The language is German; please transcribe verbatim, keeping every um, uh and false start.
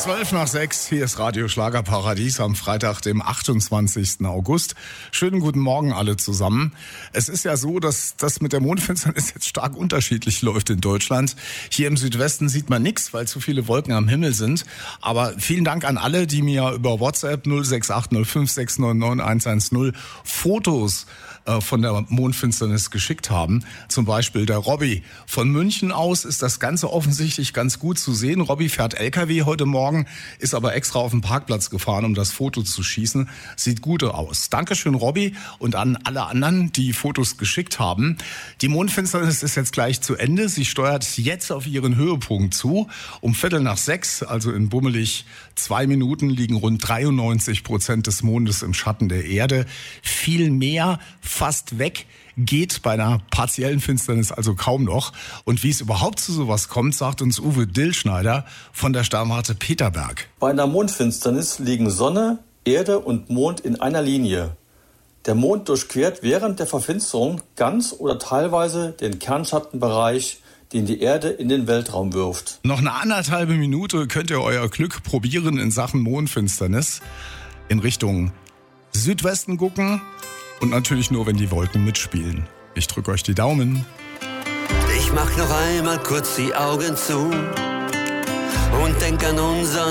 Zwölf nach sechs, hier ist Radio Schlagerparadies am Freitag, dem achtundzwanzigsten August. Schönen guten Morgen alle zusammen. Es ist ja so, dass das mit der Mondfinsternis jetzt stark unterschiedlich läuft in Deutschland. Hier im Südwesten sieht man nichts, weil zu viele Wolken am Himmel sind. Aber vielen Dank an alle, die mir über WhatsApp null sechs acht null fünf sechs neun neun eins eins null Fotos äh, von der Mondfinsternis geschickt haben. Zum Beispiel der Robby. Von München aus ist das Ganze offensichtlich ganz gut zu sehen. Robby fährt L K W heute Morgen. Ist aber extra auf den Parkplatz gefahren, um das Foto zu schießen. Sieht gut aus. Dankeschön, Robby, und an alle anderen, die Fotos geschickt haben. Die Mondfinsternis ist jetzt gleich zu Ende. Sie steuert jetzt auf ihren Höhepunkt zu. Um Viertel nach sechs, also in bummelig zwei Minuten, liegen rund dreiundneunzig Prozent des Mondes im Schatten der Erde. Viel mehr, fast weg, geht bei einer partiellen Finsternis also kaum noch. Und wie es überhaupt zu sowas kommt, sagt uns Uwe Dillschneider von der Sternwarte Peterberg. Bei einer Mondfinsternis liegen Sonne, Erde und Mond in einer Linie. Der Mond durchquert während der Verfinsterung ganz oder teilweise den Kernschattenbereich, den die Erde in den Weltraum wirft. Noch eine anderthalbe Minute könnt ihr euer Glück probieren in Sachen Mondfinsternis. In Richtung Südwesten gucken. Und natürlich nur, wenn die Wolken mitspielen. Ich drücke euch die Daumen. Ich mach noch einmal kurz die Augen zu und denk an unser